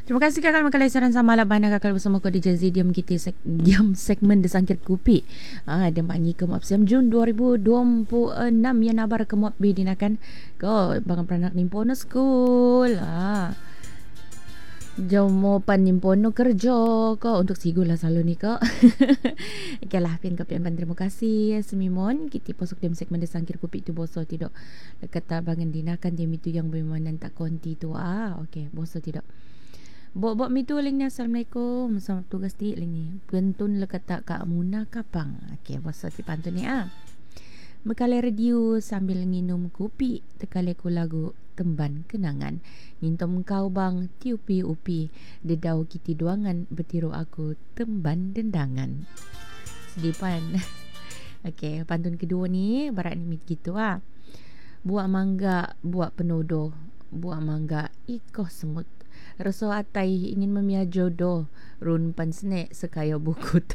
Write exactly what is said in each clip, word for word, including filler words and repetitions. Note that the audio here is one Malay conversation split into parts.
Terima kasih kakak makalai saran sama laban kakak bersama ko di Jazzy diam kita sek, diam segmen desangkir kupi. Ah dia mangi ke map siam Jun dua ribu dua puluh enam ya nabar ke map bidinakan ko bang peranak nimpono school. Ah jauh mau panimpono kerja ko untuk sigula selalu ni ko. Okey lah pian kapian pan terima kasih semimon kita posuk dem segmen desangkir kupi tu boso tidak. Kata bangan dinakan dia itu yang bermanan tak konti tu. Ah okey boso tidak. Bok-bok mi tu ling ni assalamualaikum. Selamat tugas ti ling ni. Pentun le kata Kak Muna kapang. Okey boso ti pantun ni ah. Mekale radio sambil nginum kopi, tekale ku lagu temban kenangan. Ngintom kau bang tiupi-upi, dedau kiti duangan betiru aku temban dendangan. Sedipan. Okey, pantun kedua ni barat ni gitu ah. Buah mangga, buah penodo, buah mangga ikoh semut. Reso atai ingin memia jodoh, run pan snek sekaya bukut.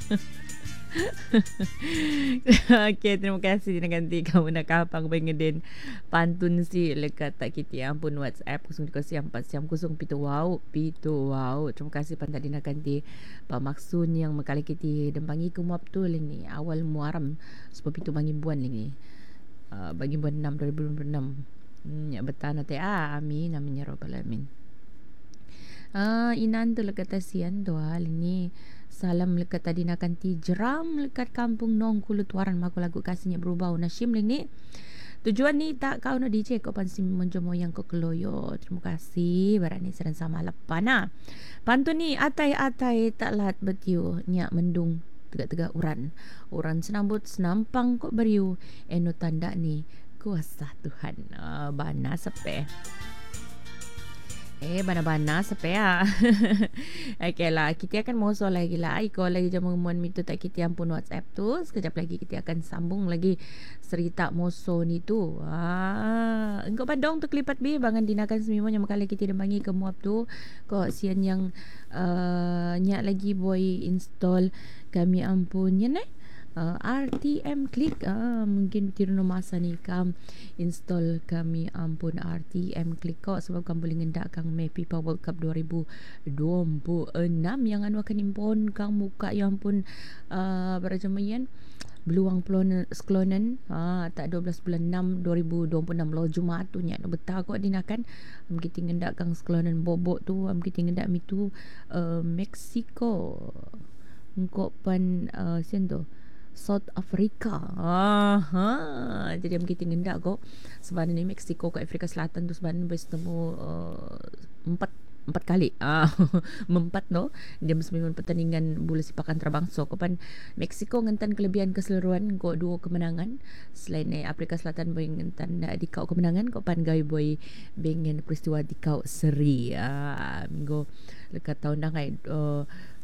Okey, terima kasih dengan ganti kamu nak kapang pengen pantun si lekat tak kita ampun WhatsApp kosong tiga empat siam kosong pitu wow pitu wow. Terima kasih pantat dina ganti Pak Maksun yang mekali kita dempangi ke muap tu ni awal Muharram sebab pitu bangi buan ni. Uh, bagi buan enam dua ribu dua puluh enam. Hmm, ya betul nanti ah amin amin ya rabbal alamin. Ah, inan tu lekat sian doa ini. Salam lekat tadi nak kanti jeram lekat kampung nong kulut waran maku lagu kasihnya berubah nasyim ni. Tujuan ni tak kau nak D J kau pansim menjomo yang kau keloyo. Terima kasih barat ni seran sama lepana. Pantun ni atai-atai tak lat betiu nyak mendung tegak-tegak uran. Uran senambut senampang kok beriu. Eno tanda ni kuasa Tuhan. Uh, bana sepe. Eh, bana-bana sepea. Okey lah, kita akan moso lagi lah. Iko lagi jam mengemuan mitu tak kita ampun WhatsApp tu. Sekejap lagi kita akan sambung lagi cerita moso ni tu. Ah, engkau padong tu kelipat bi bangan dinakan semimo yang kali kita dembangi ke muap tu. Kok sian yang uh, nyak lagi boy install kami ampun ya ne? Uh, R T M Click ah, mungkin tiru masa ni kam install kami ampun R T M Click kok sebab kamu boleh ngendak kang me FIFA World Cup dua ribu dua puluh enam yang anu akan impon kang muka yang pun uh, berjamayan beluang pelonan sklonen ah tak dua belas bulan enam dua ribu dua puluh enam lo Jumaat tu nya betah kok dinakan am kita ngendak kang sklonen bobok tu am kita ngendak mitu uh, Mexico engkau pan uh, sen tu South Africa. Aha. Jadi am kita ngendak kok sebenarnya ni Mexico ke Afrika Selatan tu sebenarnya bes temu uh, empat empat kali. Ah, mempat no. Dia sembilan pertandingan bola sepak antarabangsa. Kok pan Mexico ngentan kelebihan keseluruhan kok dua kemenangan. Selain eh, Afrika Selatan boy ngentan dak dikau kemenangan kok pan gai boy bengen peristiwa dikau seri. Ah, minggu lekat tahun dah kai uh,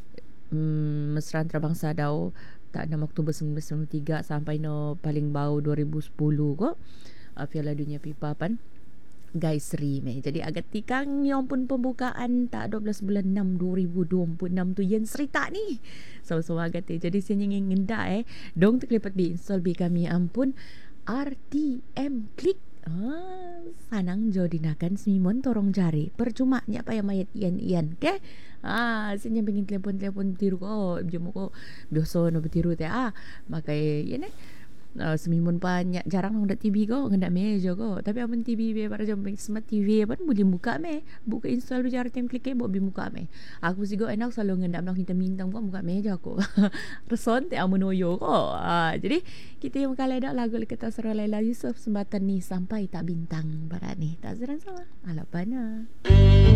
mm, mesra antarabangsa dau tak enam Oktober seribu sembilan ratus sembilan puluh tiga sampai no paling bau dua ribu sepuluh kok uh, Piala Dunia FIFA pan guys seri meh. Jadi agak tikang yang pun pembukaan tak dua belas bulan enam dua ribu dua puluh enam tu yang cerita ni. So-so agak ti. Jadi saya ingin ngendak eh dong terkelipat di install bi kami ampun R T M Click. Ah, sanang jo dinakan semimon torong jari. Percuma nya payah mayat ian-ian ke? Ah, sinya pengen telepon-telepon tiru ko, jemo ko biasa no betiru teh ah. Makai ya ne. Uh, semimon banyak jarang nang dak T V ko, ngendak meja ko. Tapi amun T V be para jam smart T V apa boleh buka me. Buka install bicara tem klik ke boleh buka me. Aku sih go enak selalu ngendak nak kita mintang ko buka meja ko. Reson teh amun oyo ko. Ah, jadi kita yang kali dak lagu kita Sarah Laila Yusuf sembatan ni sampai tak bintang barat ni. Tak seran sama. Alapana.